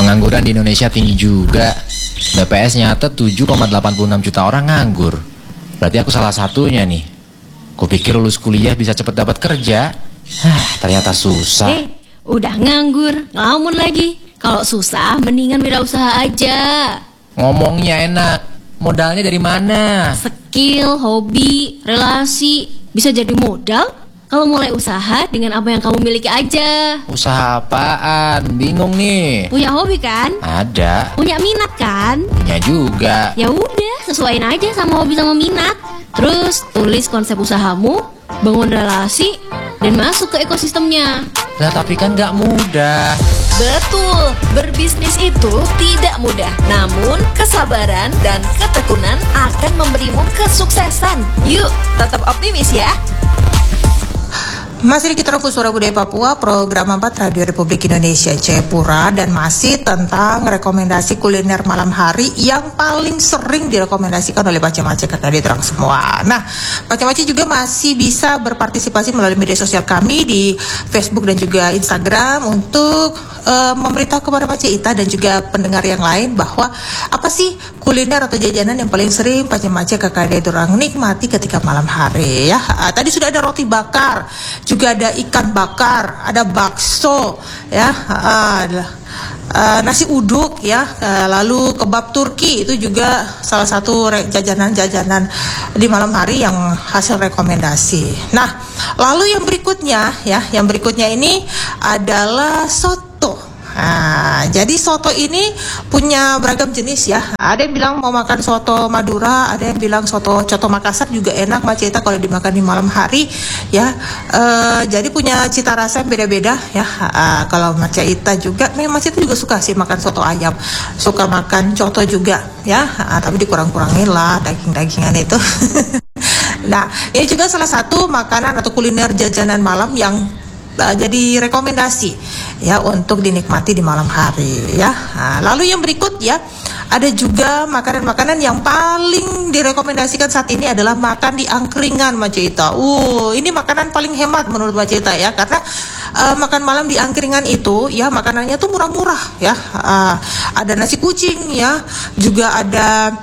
Pengangguran di Indonesia tinggi juga. BPS nyata 7,86 juta orang nganggur. Berarti aku salah satunya nih. Kupikir lulus kuliah bisa cepet dapat kerja. Ternyata susah. Udah nganggur, ngelamun lagi. Kalau susah, mendingan wirausaha aja. Ngomongnya enak. Modalnya dari mana? Skill, hobi, relasi. Bisa jadi modal kalau mulai usaha dengan apa yang kamu miliki aja. Usaha apaan? Bingung nih. Punya hobi kan? Ada. Punya minat kan? Punya juga. Ya udah, sesuaiin aja sama hobi sama minat. Terus tulis konsep usahamu, bangun relasi, dan masuk ke ekosistemnya. Lah tapi kan gak mudah. Betul, berbisnis itu tidak mudah. Namun, kesabaran dan ketekunan akan memberimu kesuksesan. Yuk, tetap optimis ya. Masih di Kita Rangkum Suara Budaya Papua, program 4 Radio Republik Indonesia Jayapura, dan masih tentang rekomendasi kuliner malam hari yang paling sering direkomendasikan oleh Pace-Mace kakak di terang semua. Nah, Pace-Mace juga masih bisa berpartisipasi melalui media sosial kami di Facebook dan juga Instagram untuk memberitahu kepada Pace Ita dan juga pendengar yang lain bahwa apa sih kuliner atau jajanan yang paling sering Pace-Mace kakak di terang nikmati ketika malam hari ya. Tadi sudah ada roti bakar, juga ada ikan bakar, ada bakso, ya, nasi uduk, ya, lalu kebab Turki itu juga salah satu jajanan-jajanan di malam hari yang hasil rekomendasi. Nah, lalu yang berikutnya ini adalah soto. Nah, jadi soto ini punya beragam jenis ya. Ada yang bilang mau makan soto Madura, ada yang bilang coto Makassar juga enak Maceta kalau dimakan di malam hari ya. Jadi punya cita rasa yang beda-beda ya. Kalau Maceta juga, memang Maceta juga suka sih makan soto ayam, suka makan coto juga ya. Tapi dikurang-kurangin lah daging-dagingan itu. Nah, ini juga salah satu makanan atau kuliner jajanan malam yang jadi rekomendasi ya untuk dinikmati di malam hari ya. Lalu yang berikut ya, ada juga makanan-makanan yang paling direkomendasikan saat ini adalah makan di angkringan Maceta. Ini makanan paling hemat menurut Maceta ya, karena makan malam di angkringan itu ya makanannya tuh murah-murah ya. Ada nasi kucing ya, juga ada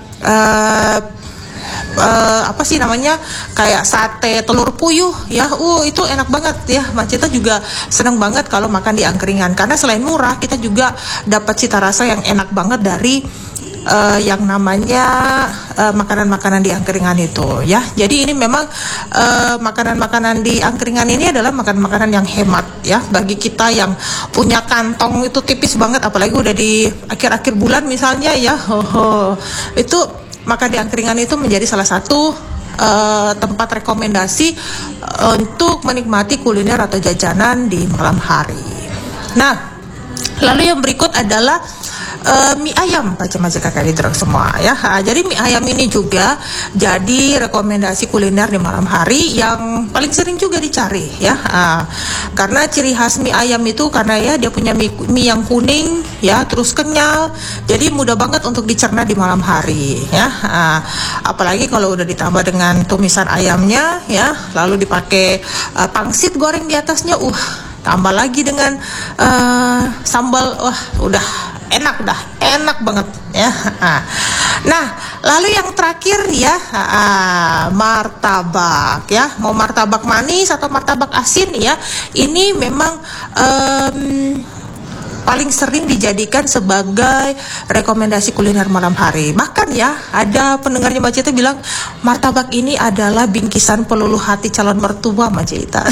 apa sih namanya, kayak sate telur puyuh ya. Itu enak banget ya. Maceta juga senang banget kalau makan di angkringan, karena selain murah kita juga dapat cita rasa yang enak banget dari yang namanya makanan-makanan di angkringan itu ya. Jadi ini memang makanan-makanan di angkringan ini adalah makanan-makanan yang hemat ya bagi kita yang punya kantong itu tipis banget, apalagi udah di akhir-akhir bulan misalnya ya. Itu maka di angkringan itu menjadi salah satu tempat rekomendasi untuk menikmati kuliner atau jajanan di malam hari. Nah, lalu yang berikut adalah mie ayam Pace-Mace kakak di terang semua ya. Jadi mie ayam ini juga jadi rekomendasi kuliner di malam hari yang paling sering juga dicari ya. Karena ciri khas mie ayam itu karena ya dia punya mie yang kuning ya, terus kenyal, jadi mudah banget untuk dicerna di malam hari ya. Apalagi kalau udah ditambah dengan tumisan ayamnya ya, lalu dipakai pangsit goreng di atasnya, tambah lagi dengan sambal, udah enak banget ya. Nah, lalu yang terakhir ya, martabak ya. Mau martabak manis atau martabak asin ya, ini memang paling sering dijadikan sebagai rekomendasi kuliner malam hari. Bahkan ya, ada pendengarnya Maceta bilang martabak ini adalah bingkisan peluluh hati calon mertua Maceta.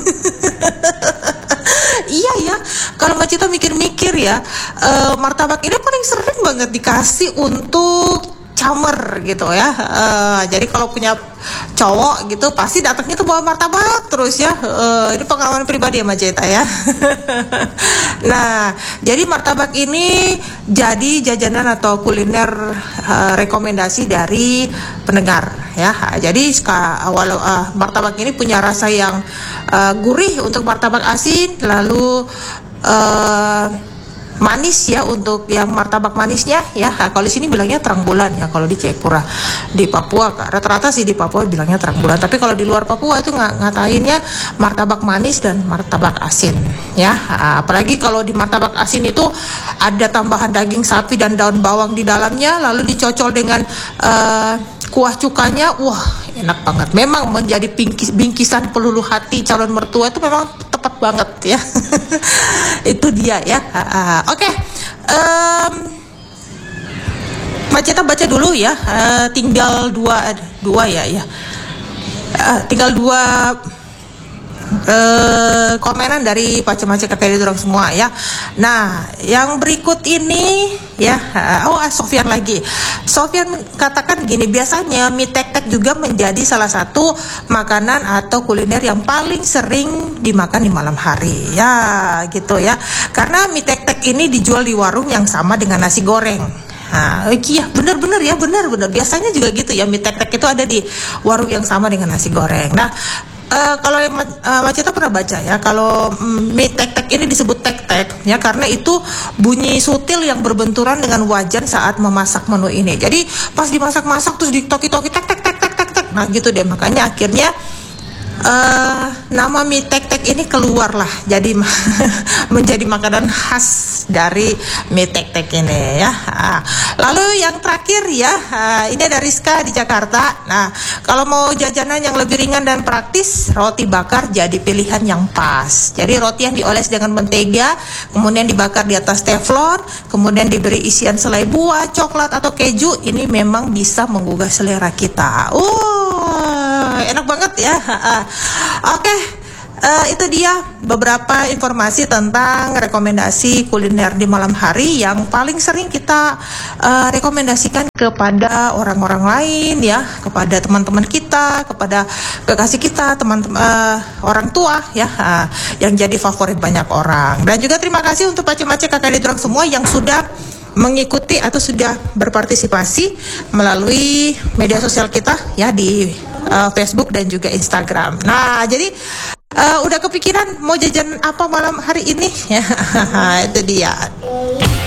Iya ya, kalau Maceta mikir-mikir ya, martabak ini paling sering banget dikasih untuk camer gitu ya. Jadi kalau punya cowok gitu pasti datangnya tuh bawa martabak terus ya. Ini pengalaman pribadi ya Maceta ya. Nah, jadi martabak ini jadi jajanan atau kuliner rekomendasi dari pendengar ya. Jadi walau martabak ini punya rasa yang gurih untuk martabak asin, lalu manis ya, untuk yang martabak manisnya ya. Kalau di sini bilangnya terang bulan ya, kalau di Jayapura. Di Papua rata-rata sih di Papua bilangnya terang bulan, tapi kalau di luar Papua itu ngatainnya martabak manis dan martabak asin ya. Apalagi kalau di martabak asin itu ada tambahan daging sapi dan daun bawang di dalamnya, lalu dicocol dengan kuah cukanya. Wah, enak banget. Memang menjadi bingkisan peluluh hati calon mertua, itu memang tepat banget ya. Itu dia ya. Oke. Maceta baca dulu ya. Tinggal dua ya. Tinggal dua komenan dari Pace-Mace kakak dorong semua ya. Nah, yang berikut ini ya, Sofyan lagi. Sofyan katakan gini, biasanya mie tek-tek juga menjadi salah satu makanan atau kuliner yang paling sering dimakan di malam hari ya, gitu ya. Karena mie tek-tek ini dijual di warung yang sama dengan nasi goreng. Nah, iya benar ya, benar. Biasanya juga gitu ya, mie tek-tek itu ada di warung yang sama dengan nasi goreng. Nah, kalau Maceta pernah baca ya, kalau mie tek-tek ini disebut tek-tek ya karena itu bunyi sutil yang berbenturan dengan wajan saat memasak menu ini. Jadi pas dimasak-masak terus ditoki-toki tek. Nah gitu deh, makanya akhirnya nama mie tek-tek ini keluarlah jadi menjadi makanan khas dari mie tek-tek ini ya. Lalu yang terakhir ya, ini ada Rizka di Jakarta. Nah, kalau mau jajanan yang lebih ringan dan praktis, roti bakar jadi pilihan yang pas. Jadi roti yang dioles dengan mentega, kemudian dibakar di atas teflon, kemudian diberi isian selai buah, coklat atau keju, ini memang bisa menggugah selera kita. Enak banget ya. Oke. Itu dia beberapa informasi tentang rekomendasi kuliner di malam hari yang paling sering kita rekomendasikan kepada orang-orang lain ya, kepada teman-teman kita, kepada kekasih kita, teman-teman orang tua ya, yang jadi favorit banyak orang. Dan juga terima kasih untuk Pace-Mace kakak dorong semua yang sudah mengikuti atau sudah berpartisipasi melalui media sosial kita ya, di Facebook dan juga Instagram. Nah, jadi udah kepikiran mau jajan apa malam hari ini? Ya, itu dia.